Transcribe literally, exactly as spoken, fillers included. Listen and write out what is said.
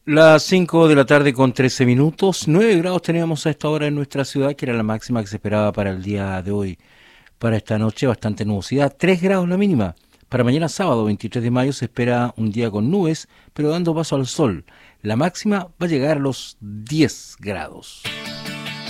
Las cinco de la tarde con trece minutos, nueve grados teníamos a esta hora en nuestra ciudad, que era la máxima que se esperaba para el día de hoy. Para esta noche bastante nubosidad, tres grados la mínima. Para mañana sábado veintitrés de mayo se espera un día con nubes, pero dando paso al sol. La máxima va a llegar a los diez grados.